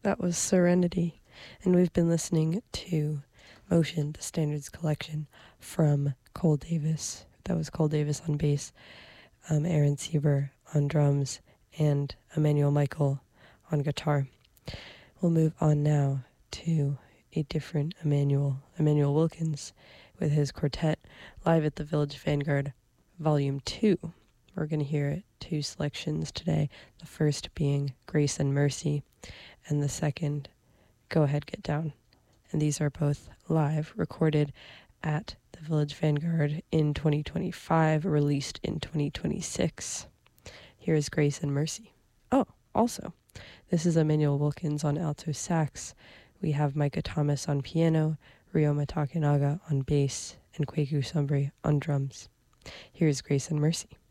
That was Serenity, and we've been listening to Motion, the Standards Collection from Cole Davis. That was Cole Davis on bass, Aaron Sieber on drums, and Emmanuel Michael on guitar. We'll move on now to a different Emmanuel Wilkins, with his quartet live at the Village Vanguard Volume 2. We're going to hear 2 selections today, the first being Grace and Mercy, and the second, Go Ahead, Get Down. And these are both live, recorded at the Village Vanguard in 2025, released in 2026. Here is Grace and Mercy. Oh, also, this is Emmanuel Wilkins on alto sax. We have Micah Thomas on piano, Ryoma Takenaga on bass, and Kweku Sombre on drums. Here is Grace and Mercy.